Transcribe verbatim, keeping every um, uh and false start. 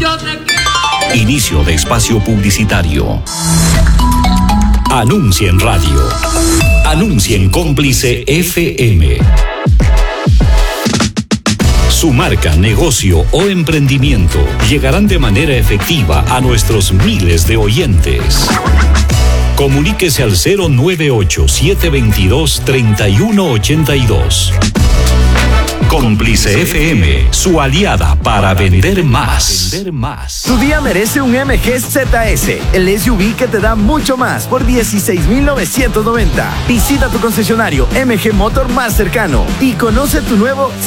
yo te quiero. Inicio de espacio publicitario. Anuncia en radio. Anuncia en Cómplice F M. Su marca, negocio o emprendimiento llegarán de manera efectiva a nuestros miles de oyentes. Comuníquese al cero nueve ocho, siete dos dos, tres uno ocho dos. Cómplice F M, su aliada para vender más. Tu día merece un M G Z S, el S U V que te da mucho más por dieciséis mil novecientos noventa. Visita tu concesionario M G Motor más cercano y conoce tu nuevo